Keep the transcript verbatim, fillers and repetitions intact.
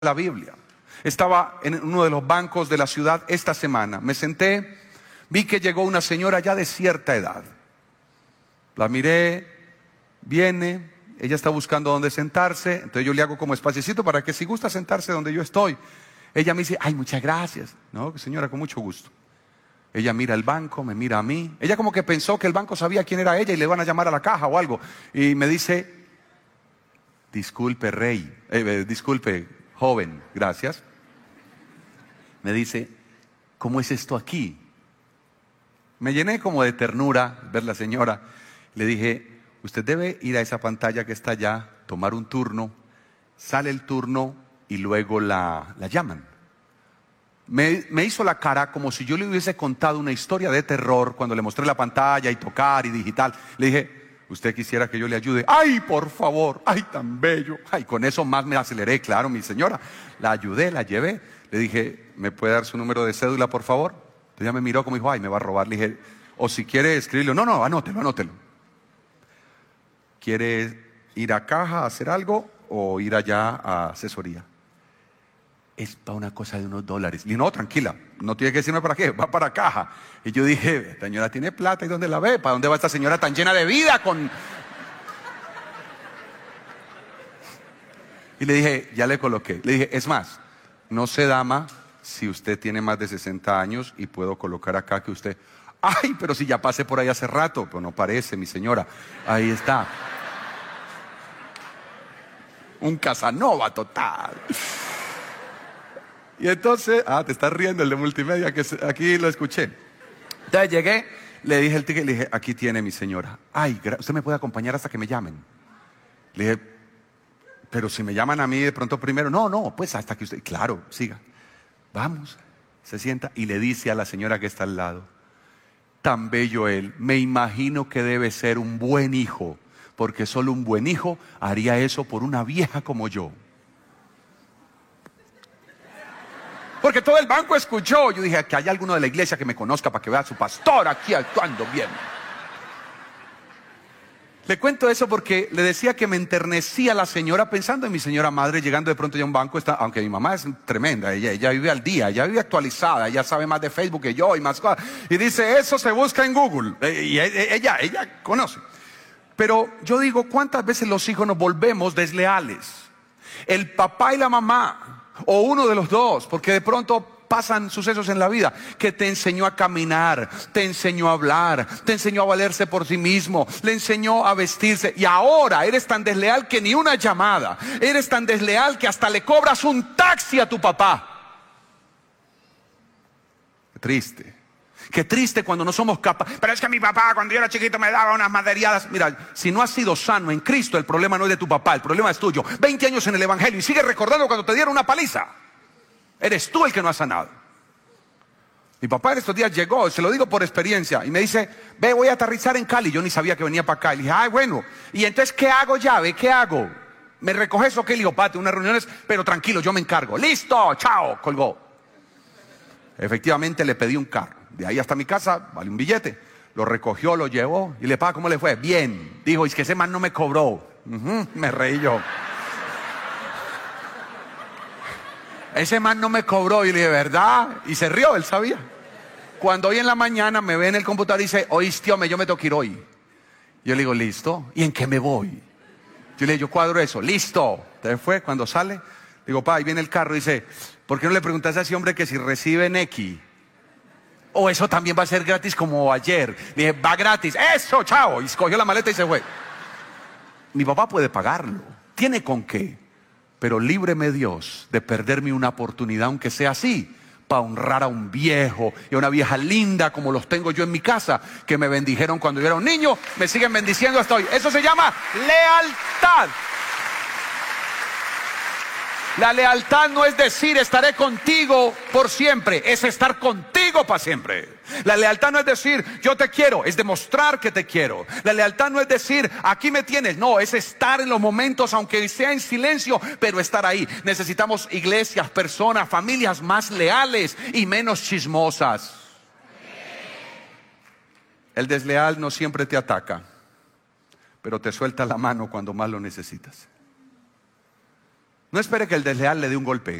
la Biblia. Estaba en uno de los bancos de la ciudad esta semana. Me senté, vi que llegó una señora ya de cierta edad. La miré, viene, ella está buscando dónde sentarse, entonces yo le hago como espaciecito para que si gusta sentarse donde yo estoy. Ella me dice, ay, muchas gracias. No, señora, con mucho gusto. Ella mira el banco, me mira a mí. Ella como que pensó que el banco sabía quién era ella y le van a llamar a la caja o algo. Y me dice, disculpe, rey, eh, disculpe, joven, gracias. Me dice, ¿cómo es esto aquí? Me llené como de ternura ver la señora. Le dije, usted debe ir a esa pantalla que está allá, tomar un turno, sale el turno y luego la, la llaman. Me, me hizo la cara como si yo le hubiese contado una historia de terror cuando le mostré la pantalla y tocar y digital. Le dije, ¿usted quisiera que yo le ayude? ¡Ay, por favor! ¡Ay, tan bello! ¡Ay, con eso más me aceleré! Claro, mi señora. La ayudé, la llevé. Le dije, ¿me puede dar su número de cédula, por favor? Entonces ella me miró como dijo, ¡ay, me va a robar! Le dije, o si quiere escribirlo. No, no, anótelo, anótelo. ¿Quiere ir a caja a hacer algo o ir allá a asesoría? Es para una cosa de unos dólares. Le dije, no, tranquila, no tiene que decirme para qué, va para caja. Y yo dije, esta señora tiene plata, ¿y dónde la ve? ¿Para dónde va esta señora tan llena de vida? Con... Y le dije, ya le coloqué. Le dije, es más, no sé, dama, si usted tiene más de sesenta años y puedo colocar acá que usted... Ay, pero si ya pasé por ahí hace rato. Pues no parece, mi señora. Ahí está. Un Casanova total. Y entonces, ah, te estás riendo el de multimedia, que aquí lo escuché. Entonces llegué, le dije el ticket, le dije, aquí tiene mi señora. Ay, ¿usted me puede acompañar hasta que me llamen? Le dije, pero si me llaman a mí de pronto primero. No, no, pues hasta que usted, claro, siga. Vamos, se sienta y le dice a la señora que está al lado, tan bello él, me imagino que debe ser un buen hijo, porque solo un buen hijo haría eso por una vieja como yo. Porque todo el banco escuchó. Yo dije, que haya alguno de la iglesia que me conozca para que vea a su pastor aquí actuando bien. Le cuento eso porque le decía que me enternecía la señora pensando en mi señora madre llegando de pronto ya a un banco. Está, aunque mi mamá es tremenda, ella, ella vive al día, ella vive actualizada, ella sabe más de Facebook que yo y más cosas. Y dice, eso se busca en Google. Y ella, ella conoce. Pero yo digo, ¿cuántas veces los hijos nos volvemos desleales? El papá y la mamá, o uno de los dos, porque de pronto pasan sucesos en la vida, que te enseñó a caminar, te enseñó a hablar, te enseñó a valerse por sí mismo, le enseñó a vestirse, y ahora eres tan desleal que ni una llamada, eres tan desleal que hasta le cobras un taxi a tu papá. Qué triste. Qué triste cuando no somos capaces. Pero es que mi papá cuando yo era chiquito me daba unas maderiadas. Mira, si no has sido sano en Cristo, el problema no es de tu papá, el problema es tuyo. veinte años en el evangelio y sigues recordando cuando te dieron una paliza. Eres tú el que no has sanado. Mi papá en estos días llegó, se lo digo por experiencia, y me dice, ve, voy a aterrizar en Cali. Yo ni sabía que venía para acá. Y le dije, ay, bueno, y entonces, ¿qué hago ya? ¿Ve? ¿Qué hago? ¿Me recoges o qué? Le digo, pate, unas reuniones, pero tranquilo, yo me encargo. Listo, chao, colgó. Efectivamente le pedí un carro. De ahí hasta mi casa, vale un billete. Lo recogió, lo llevó. Y le paga, ¿cómo le fue? Bien. Dijo, es que ese man no me cobró. Uh-huh, me reí yo. Ese man no me cobró. Y le dije, ¿verdad? Y se rió, él sabía. Cuando hoy en la mañana me ve en el computador y dice, oíste, hombre, yo me tengo que ir hoy. Yo le digo, ¿listo? ¿Y en qué me voy? Yo le digo, yo cuadro eso. ¿Listo? Entonces fue, cuando sale, le digo, pa, ahí viene el carro. Y dice, ¿por qué no le preguntas a ese hombre que si recibe Nequi? O eso también va a ser gratis como ayer. Le dije, va gratis. Eso, chao. Y cogió la maleta y se fue. Mi papá puede pagarlo. Tiene con qué. Pero líbreme Dios de perderme una oportunidad, aunque sea así, para honrar a un viejo y a una vieja linda como los tengo yo en mi casa, que me bendijeron cuando yo era un niño, me siguen bendiciendo hasta hoy. Eso se llama lealtad. La lealtad no es decir estaré contigo por siempre, es estar contigo para siempre. La lealtad no es decir yo te quiero, es demostrar que te quiero. La lealtad no es decir aquí me tienes, no, es estar en los momentos aunque sea en silencio, pero estar ahí. Necesitamos iglesias, personas, familias más leales y menos chismosas. El desleal no siempre te ataca, pero te suelta la mano cuando más lo necesitas. No espere que el desleal le dé un golpe.